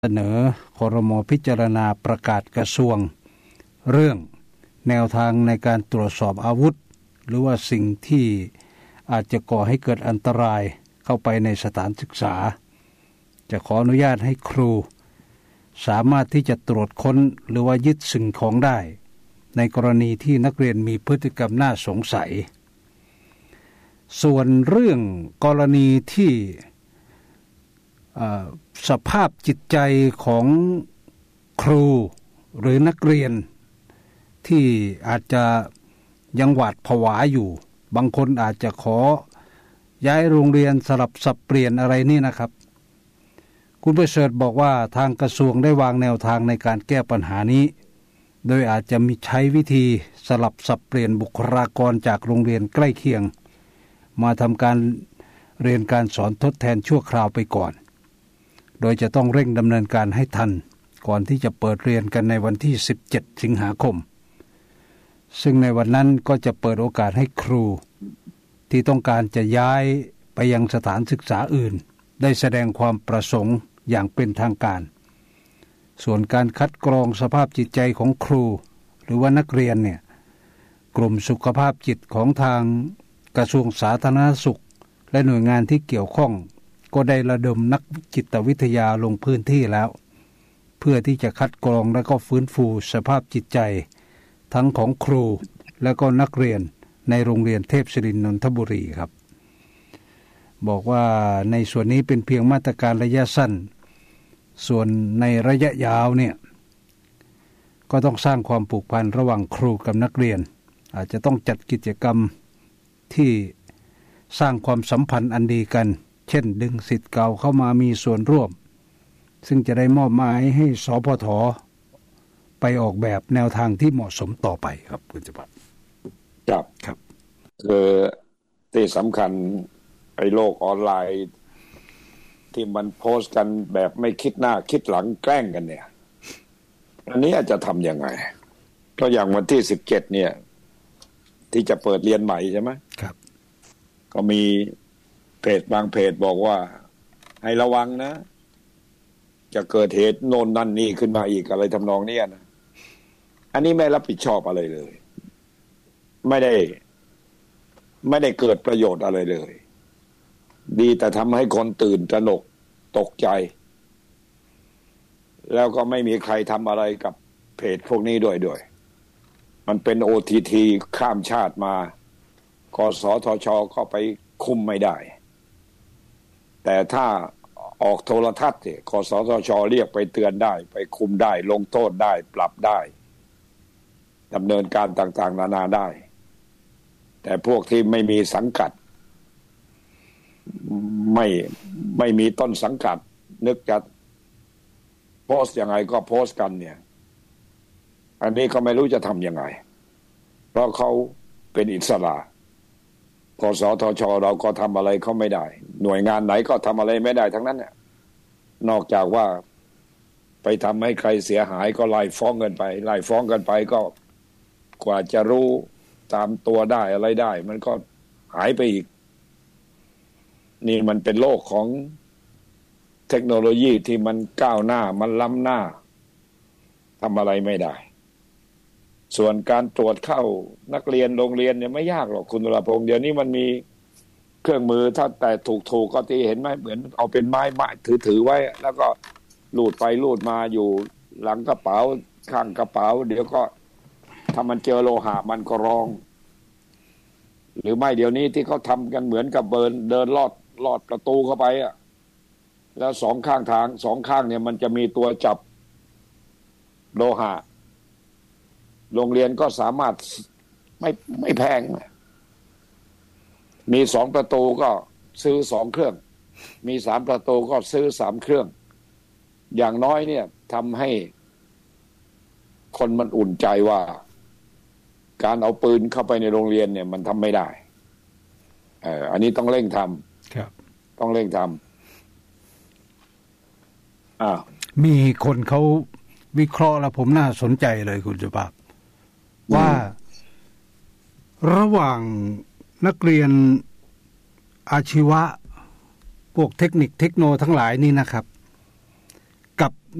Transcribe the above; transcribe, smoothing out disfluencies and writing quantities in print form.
เสนอครม.พิจารณาประกาศกระทรวงเรื่องแนวทางในการตรวจสอบอาวุธหรือว่าสิ่งที่อาจจะก่อให้เกิดอันตรายเข้าไปในสถานศึกษาจะขออนุญาตให้ครูสามารถที่จะตรวจค้นหรือว่ายึดสิ่งของได้ในกรณีที่นักเรียนมีพฤติกรรมน่าสงสัยส่วนเรื่องกรณีที่สภาพจิตใจของครูหรือนักเรียนที่อาจจะยังหวาดผวาอยู่บางคนอาจจะขอย้ายโรงเรียนสลับสับเปลี่ยนอะไรนี่นะครับคุณประเสริฐบอกว่าทางกระทรวงได้วางแนวทางในการแก้ปัญหานี้โดยอาจจะมีใช้วิธีสลับสับเปลี่ยนบุคลากรจากโรงเรียนใกล้เคียงมาทำการเรียนการสอนทดแทนชั่วคราวไปก่อนโดยจะต้องเร่งดำเนินการให้ทันก่อนที่จะเปิดเรียนกันในวันที่17สิงหาคมซึ่งในวันนั้นก็จะเปิดโอกาสให้ครูที่ต้องการจะย้ายไปยังสถานศึกษาอื่นได้แสดงความประสงค์อย่างเป็นทางการส่วนการคัดกรองสภาพจิตใจของครูหรือว่านักเรียนเนี่ยกลุ่มสุขภาพจิตของทางกระทรวงสาธารณสุขและหน่วยงานที่เกี่ยวข้องก็ได้ระดมนักจิตวิทยาลงพื้นที่แล้วเพื่อที่จะคัดกรองและก็ฟื้นฟูสภาพจิตใจทั้งของครูและก็นักเรียนในโรงเรียนเทพศิรินทร์นนทบุรีครับบอกว่าในส่วนนี้เป็นเพียงมาตรการระยะสั้นส่วนในระยะยาวเนี่ยก็ต้องสร้างความผูกพันระหว่างครูกับนักเรียนอาจจะต้องจัดกิจกรรมที่สร้างความสัมพันธ์อันดีกันเช่นดึงศิษย์เก่าเข้ามามีส่วนร่วมซึ่งจะได้มอบหมายให้สพท.ไปออกแบบแนวทางที่เหมาะสมต่อไปครับคุณจักรพัฒน์ครับคือที่สำคัญไอ้โลกออนไลน์ที่มันโพสต์กันแบบไม่คิดหน้าคิดหลังแกล้งกันเนี่ยอันนี้อาจจะทำยังไงก็อย่างวันที่17เนี่ยที่จะเปิดเรียนใหม่ใช่ไหมครับก็มีเพจบางเพจบอกว่าให้ระวังนะจะเกิดเหตุโน่นนั่นนี่ขึ้นมาอีกอะไรทำนองนี้นะอันนี้ไม่รับผิดชอบอะไรเลยไม่ได้เกิดประโยชน์อะไรเลยดีแต่ทำให้คนตื่นตระหนกตกใจแล้วก็ไม่มีใครทำอะไรกับเพจพวกนี้ด้วยมันเป็น OTT ข้ามชาติมากสทช.ก็ไปคุมไม่ได้แต่ถ้าออกโทรทัศน์เนี่ยกสทช.เรียกไปเตือนได้ไปคุมได้ลงโทษได้ปรับได้ดำเนินการต่างๆนานาได้แต่พวกที่ไม่มีสังกัดไม่มีต้นสังกัดนึกจะโพสต์ยังไงก็โพสต์กันเนี่ยอันนี้ก็ไม่รู้จะทำยังไงเพราะเขาเป็นอิสระกสทช.เราก็ทำอะไรเขาไม่ได้หน่วยงานไหนก็ทำอะไรไม่ได้ทั้งนั้นเนี่ยนอกจากว่าไปทำให้ใครเสียหายก็ไล่ฟ้องกันไปก็กว่าจะรู้ตามตัวได้อะไรได้มันก็หายไปอีกนี่มันเป็นโลกของเทคโนโลยีที่มันก้าวหน้ามันล้ำหน้าทำอะไรไม่ได้ส่วนการตรวจเข้านักเรียนโรงเรียนเนี่ยไม่ยากหรอกคุณวราพงษ์เดี๋ยวนี้มันมีเครื่องมือถ้าแต่ถูกก็ที่เห็นไหมเหมือนเอาเป็นไม้ถือไว้แล้วก็ลูดไปลูดมาอยู่หลังกระเป๋าข้างกระเป๋าเดี๋ยวก็ถ้ามันเจอโลหะมันก็ร้องหรือไม่เดี๋ยวนี้ที่เขาทำกันเหมือนกับเดินลอดประตูเข้าไปอ่ะแล้วสองข้างทางสองข้างเนี่ยมันจะมีตัวจับโลหะโรงเรียนก็สามารถไม่แพงมี2ประตูก็ซื้อ2เครื่องมี3ประตูก็ซื้อ3เครื่องอย่างน้อยเนี่ยทำให้คนมันอุ่นใจว่าการเอาปืนเข้าไปในโรงเรียนเนี่ยมันทำไม่ได้อันนี้ต้องเร่งทำครับต้องเร่งทำมีคนเขาวิเคราะห์แล้วผมน่าสนใจเลยคุณสุภาพว่าระหว่างนักเรียนอาชีวะพวกเทคนิคเทคโนทั้งหลายนี่นะครับกับ